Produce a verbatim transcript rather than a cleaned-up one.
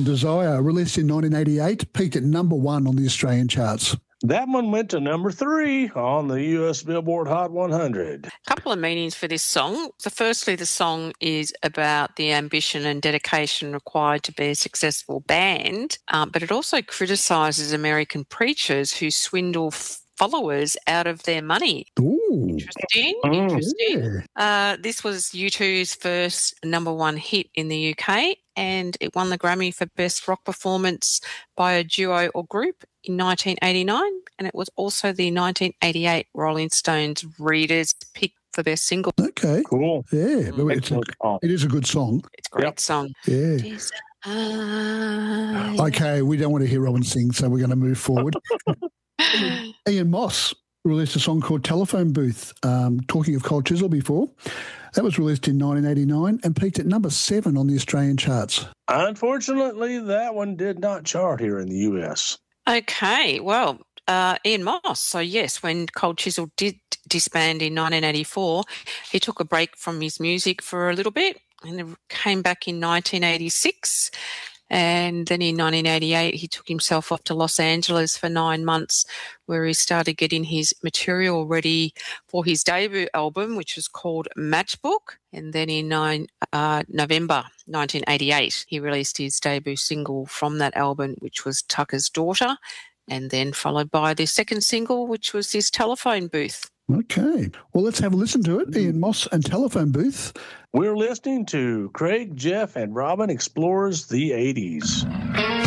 and Desire, released in nineteen eighty-eight, peaked at number one on the Australian charts. That one went to number three on the U S Billboard Hot one hundred. A couple of meanings for this song. So firstly, the song is about the ambition and dedication required to be a successful band, um, but it also criticises American preachers who swindle f- followers out of their money. Ooh. Interesting, Oh, interesting. Uh, this was U two's first number one hit in the U K, and it won the Grammy for Best Rock Performance by a Duo or Group in nineteen eighty-nine, and it was also the nineteen eighty-eight Rolling Stones Readers' Pick for Best Single. Okay. Cool. Yeah, well, it's a, it is a good song. It's a great Yep. song. Yeah. Desire. Okay, we don't want to hear Robin sing, so we're going to move forward. Ian Moss released a song called Telephone Booth, um, talking of Cold Chisel before. That was released in nineteen eighty-nine and peaked at number seven on the Australian charts. Unfortunately, that one did not chart here in the U S. Okay, well, uh, Ian Moss. So, yes, when Cold Chisel did disband in nineteen eighty-four, he took a break from his music for a little bit and then came back in nineteen eighty-six. And then in nineteen eighty-eight, he took himself off to Los Angeles for nine months where he started getting his material ready for his debut album, which was called Matchbook. And then in nine, uh, November nineteen eighty-eight, he released his debut single from that album, which was Tucker's Daughter, and then followed by the second single, which was his Telephone Booth. Okay. Well, let's have a listen to it. Ian Moss and Telephone Booth. We're listening to Craig, Jeff, and Robin Explores the eighties.